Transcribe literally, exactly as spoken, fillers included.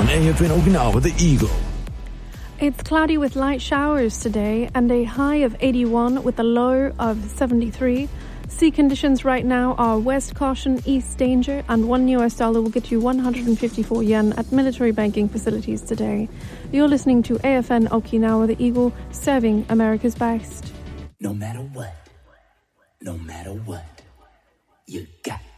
A F N Okinawa, the Eagle. It's cloudy with light showers today and a high of eighty-one with a low of seventy-three. Sea conditions right now are west caution, east danger, and one U S dollar will get you one hundred fifty-four yen at military banking facilities today. You're listening to A F N Okinawa, the Eagle, serving America's best. No matter what, no matter what, you got